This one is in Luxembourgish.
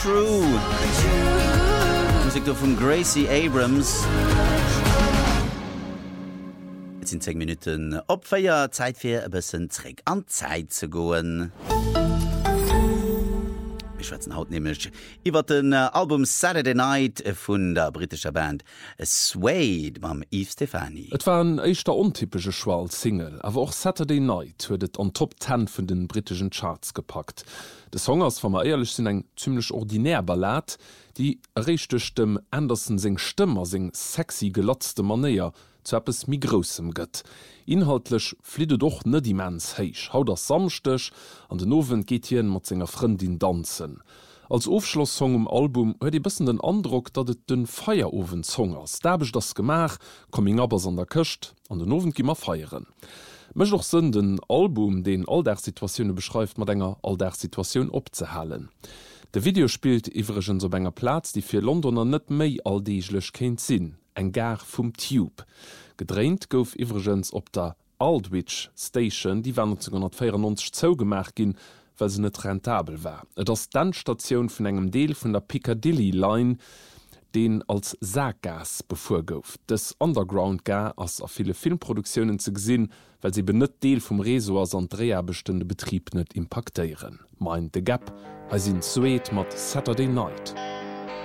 True. Musik von Gracie Abrams. Jetzt sind 10 Minuten op Feier, Zeit für ein bisschen zurück an Zeit zu gehen. Wir schwätzen heute nämlich über den Album Saturday Night von der britischen Band Suede mit Yves Stefani. Es war ein echter untypischer Schwal-Single, aber auch Saturday Night wird an Top 10 von den britischen Charts gepackt. Der Song ist, wenn wir ehrlich sind, ein ziemlich ordinär Ballad, die erreicht durch dem Anderson sing Stimme, sing sexy gelotzte Manier zu etwas mi Grossem gëtt. Inhaltlich fliede doch net die Mans heich. Haut das samstech, an den Owen geht hien mat senger Freundin tanzen. Als Aufschlusssong im Album huet die bisssen den Andruck, dat et den Feieroven-Song ass. Da hab ich das gemach, Coming Uppers an der Köcht, an den Owen gimmer feieren. Mech doch sinn den Album, den Alldagsituationen beschreift, mat enger Alldagsituation opzehalen. De Video spielt iwweregen so enger Platz, die fir Londoner net méi alldeeglech kenint sinn. Eng Gar vum Tube. Gedreint gouf iwregens op der Aldwych Station, die war 1994 zouugemerk gin, weil se net rentabel war. Et ass Danstationun vun engem Deel vun der Piccadilly Line, den als Sargas befuhr gouf. Des Underground Gar ass a viele Filmproduktionen ze gesinn, weil sie benët Deel vum Resors an Dreherbestände Betrieb net impactéieren. Meint de Gap, als in Suede mat Saturday Night.